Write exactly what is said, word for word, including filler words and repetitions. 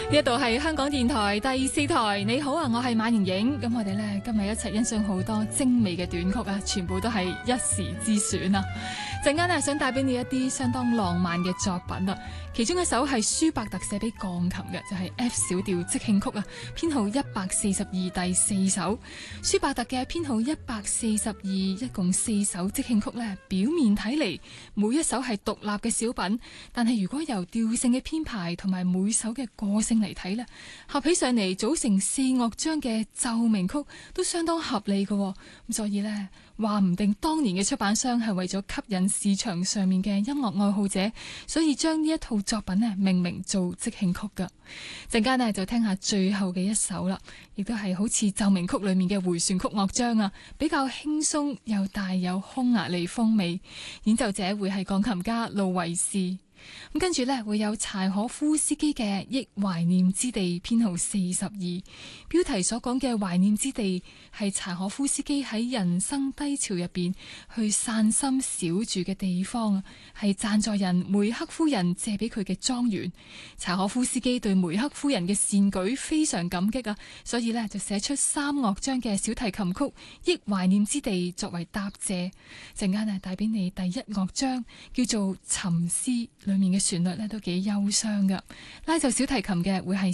呢度係香港電台第四台，你好啊，我係馬盈盈。咁我哋呢，今日一齊欣賞好多精美嘅短曲啊，全部都係一時之選啊！陣間呢，想帶俾你一啲相當浪漫嘅作品啊，其中一首係舒伯特寫俾鋼琴嘅，就係、是、F 小調即興曲啊，編號一百四十二第四首。舒伯特嘅編號一百四十二，一共四首即興曲呢，表面睇嚟每一首係獨立嘅小品，但係如果由調性嘅編排同埋每首嘅個性嚟睇呢，合起上嚟組成四樂章嘅奏鳴曲都相當合理嘅。咁所以呢，話唔定當年嘅出版商係為咗吸引市場上面嘅音樂愛好者，所以將呢一套作品呢命名做即興曲噶。陣間呢就聽下最後嘅一首啦，亦都係好似奏鳴曲裏面嘅回旋曲樂章啊，比較輕鬆又帶有匈牙利風味。演奏者會係鋼琴家路維士。咁跟住呢，會有柴可夫斯基嘅《憶懷念之地》編號四十二，標題所講嘅懷念之地係柴可夫斯基喺人生低潮入邊去散心小住嘅地方，係贊助人梅克夫人借俾佢嘅莊園。柴可夫斯基對梅克夫人嘅善舉非常感激啊，所以呢，就寫出三樂章嘅小提琴曲《憶懷念之地》作為答謝。陣間啊，帶俾你第一樂章叫做《沉思》。裏面嘅旋律咧都幾憂傷噶，拉奏小提琴嘅會係